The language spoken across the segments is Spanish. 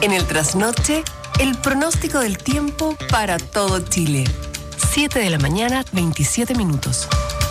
En el trasnoche, el pronóstico del tiempo para todo Chile. 7 de la mañana, 27 minutos.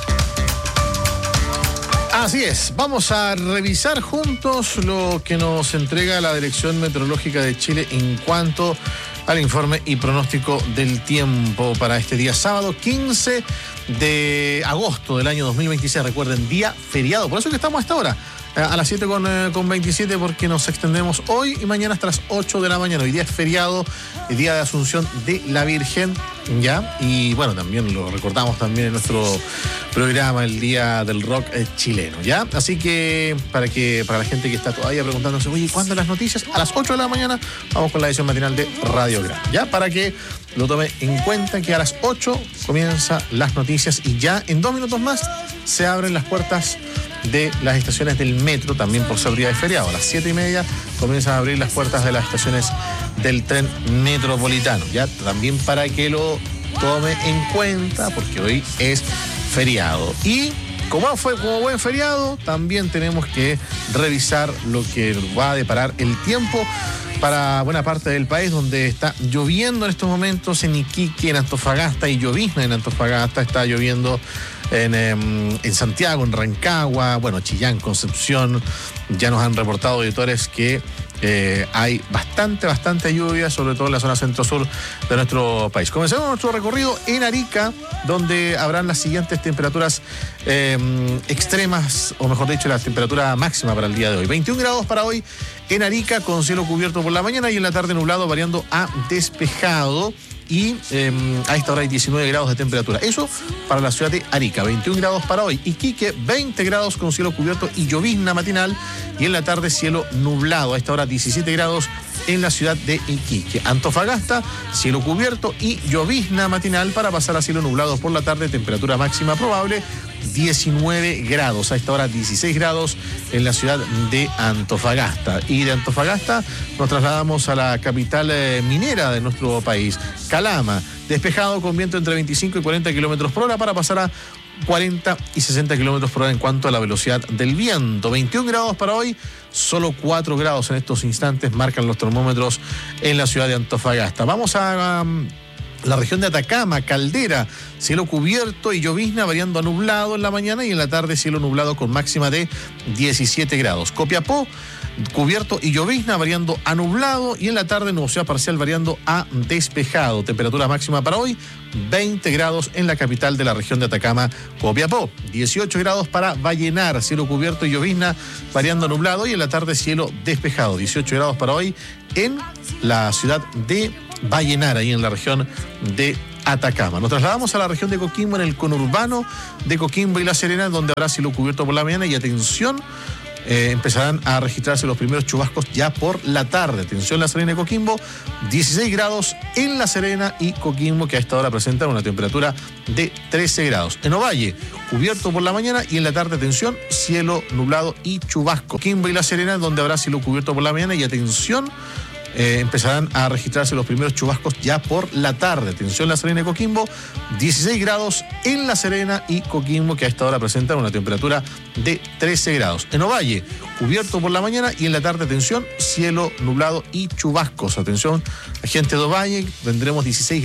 Así es, vamos a revisar juntos lo que nos entrega la Dirección Meteorológica de Chile en cuanto al informe y pronóstico del tiempo para este día sábado 15 de agosto del año 2026. Recuerden, día feriado, por eso es que estamos a esta hora, a las 7:27, porque nos extendemos hoy y mañana hasta las 8 de la mañana. Hoy día es feriado, el día de Asunción de la Virgen, ¿ya? Y bueno, también lo recordamos también en nuestro programa, el Día del Rock chileno, ¿ya? Así que para la gente que está todavía preguntándose, oye, ¿cuándo las noticias? A las 8 de la mañana vamos con la edición matinal de Radio Gran, ¿ya? Para que lo tome en cuenta que a las 8 comienzan las noticias y ya en 2 minutos más se abren las puertas de las estaciones del metro, también por ser día de feriado. A las 7:30 comienzan a abrir las puertas de las estaciones del tren metropolitano, ya también para que lo tome en cuenta, porque hoy es feriado. Y como buen feriado, también tenemos que revisar lo que va a deparar el tiempo para buena parte del país, donde está lloviendo en estos momentos en Iquique, en Antofagasta, y llovizna en Antofagasta. Está lloviendo en Santiago, en Rancagua, bueno, Chillán, Concepción. Ya nos han reportado auditores que hay bastante lluvia, sobre todo en la zona centro-sur de nuestro país. Comencemos nuestro recorrido en Arica, donde habrán las siguientes temperaturas extremas, o mejor dicho, la temperatura máxima para el día de hoy. 21 grados para hoy en Arica, con cielo cubierto por la mañana y en la tarde nublado, variando a despejado. Y a esta hora hay 19 grados de temperatura. Eso para la ciudad de Arica. 21 grados para hoy. Iquique, 20 grados con cielo cubierto y llovizna matinal. Y en la tarde cielo nublado. A esta hora 17 grados en la ciudad de Iquique. Antofagasta, cielo cubierto y llovizna matinal para pasar a cielo nublado por la tarde. Temperatura máxima probable 19 grados. A esta hora 16 grados en la ciudad de Antofagasta. Y de Antofagasta nos trasladamos a la capital minera de nuestro país, Calama. Despejado con viento entre 25 y 40 kilómetros por hora para pasar a 40 y 60 kilómetros por hora en cuanto a la velocidad del viento. 21 grados para hoy, solo 4 grados en estos instantes marcan los termómetros en la ciudad de Antofagasta. Vamos a la región de Atacama, Caldera, cielo cubierto y llovizna variando a nublado en la mañana y en la tarde cielo nublado con máxima de 17 grados. Copiapó, cubierto y llovizna variando a nublado y en la tarde nubosidad parcial variando a despejado. Temperatura máxima para hoy 20 grados en la capital de la región de Atacama, Copiapó. 18 grados para Vallenar, cielo cubierto y llovizna variando a nublado y en la tarde cielo despejado. 18 grados para hoy en la ciudad de Vallenar, ahí en la región de Atacama. Nos trasladamos a la región de Coquimbo, en el conurbano de Coquimbo y La Serena, donde habrá cielo cubierto por la mañana y atención, empezarán a registrarse los primeros chubascos ya por la tarde. Atención, La Serena y Coquimbo, 16 grados en La Serena y Coquimbo, que a esta hora presentan una temperatura de 13 grados. En Ovalle, cubierto por la mañana y en la tarde, atención, cielo nublado y chubasco. Coquimbo y La Serena, donde habrá cielo cubierto por la mañana y atención, empezarán a registrarse los primeros chubascos ya por la tarde. Atención, La Serena y Coquimbo, 16 grados en La Serena y Coquimbo, que a esta hora presentan una temperatura de 13 grados. En Ovalle, cubierto por la mañana y en la tarde, atención, cielo nublado y chubascos. Atención, gente de Ovalle, tendremos 16 grados.